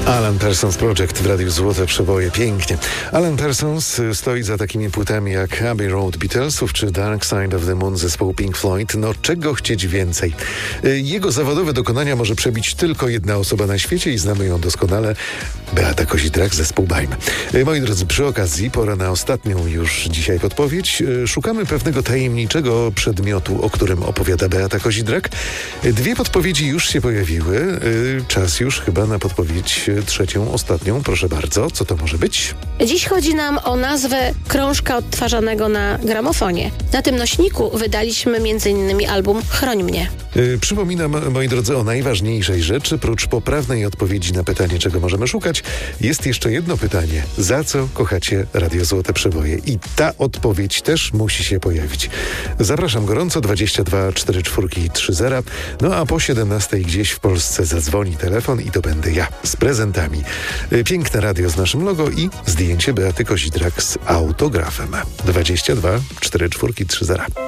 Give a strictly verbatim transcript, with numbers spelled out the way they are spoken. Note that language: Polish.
Alan Parsons Project w Radiu Złote Przeboje. Pięknie. Alan Parsons stoi za takimi płytami jak Abbey Road Beatlesów czy Dark Side of the Moon zespołu Pink Floyd. No czego chcieć więcej? Jego zawodowe dokonania może przebić tylko jedna osoba na świecie i znamy ją doskonale. Beata Kozidrak, zespół B A M. Moi drodzy, przy okazji pora na ostatnią już dzisiaj podpowiedź. Szukamy pewnego tajemniczego przedmiotu, o którym opowiada Beata Kozidrak. Dwie podpowiedzi już się pojawiły. Czas już chyba na podpowiedź trzecią, ostatnią. Proszę bardzo, co to może być? Dziś chodzi nam o nazwę krążka odtwarzanego na gramofonie. Na tym nośniku wydaliśmy między innymi album Chroń mnie. Yy, przypominam, moi drodzy, o najważniejszej rzeczy. Prócz poprawnej odpowiedzi na pytanie, czego możemy szukać, jest jeszcze jedno pytanie. Za co kochacie Radio Złote Przeboje? I ta odpowiedź też musi się pojawić. Zapraszam gorąco, dwadzieścia dwa cztery cztery trzy zero. No a po siedemnastej gdzieś w Polsce zadzwoni telefon i to będę ja z prezentami. Yy, piękne radio z naszym logo i zdjęcie Beaty Kozidrak z autografem. dwadzieścia dwa cztery cztery trzy zero.